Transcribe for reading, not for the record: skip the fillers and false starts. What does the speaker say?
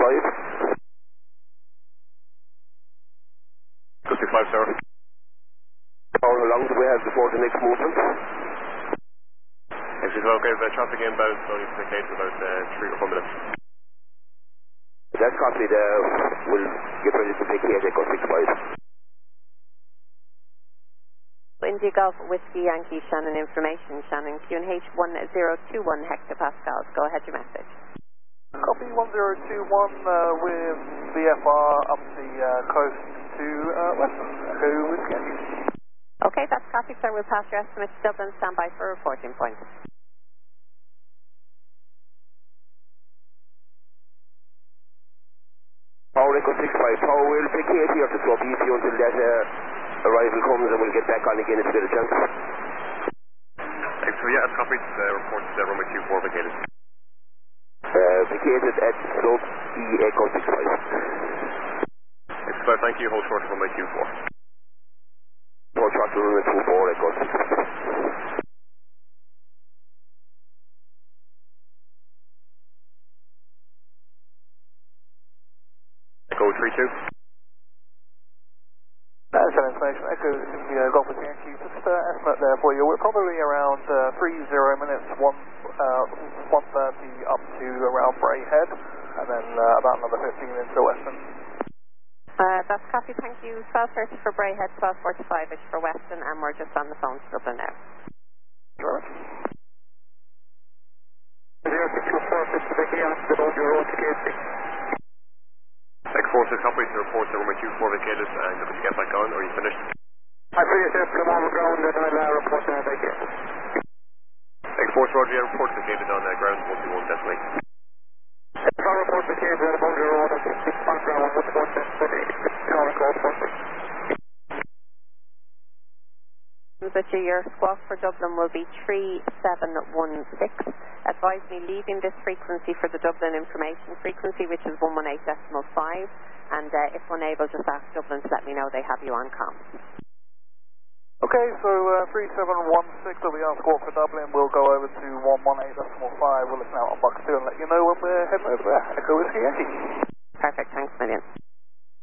265, sir. How long do we have before the next movement? If it's okay, the traffic inbound, so you can take about 3 or 4 minutes. That's copied. We'll get ready to vacate Echo 65. India Golf Whiskey Yankee Shannon information. Shannon QNH 1021 hectopascals. Go ahead, your message. Copy 1021 with VFR up the coast to Western. Echo Whiskey Yankee. Okay, that's copied, sir. We'll pass your estimate to Dublin. Stand by for reporting point. Power Echo 65. Power will vacate here to swap easy until that arrival comes and we'll get back on again if we get a chance. So yeah, it's copied. Report runway 24 vacated. Vacated at sub E Echo 65. Thank you. Hold short of runway 24. Hold short of runway 24 Echo 65. Echo 32. Send information. Echo Golf Whiskey Yankee. Just estimate there for you. We're probably around 30 minutes, 1:30 up to around Bray Head, and then about another 15 into Western. That's copy. Thank you. 12:30 for Bray Head, 12:45ish for Western, and we're just on the phone to Dublin now. Sure. 646 copies to report to runway 24 vacated and looking to get back on, or are you finished? I see yourself from on the ground and I'll report that vacated. 646 Roger, report vacated on ground 121 decimate. Our report vacated at Boundary Road on ground 121 decimate. Your squawk for Dublin will be 3716. Advise me leaving this frequency for the Dublin information frequency, which is 118.5, and if unable, just ask Dublin to let me know they have you on comm. Okay, so 3716 will be our squawk for Dublin. We'll go over to 118.5. We'll listen out on box 2 and let you know when we're heading over there. Echo Whiskey Yankee. Perfect, thanks a million.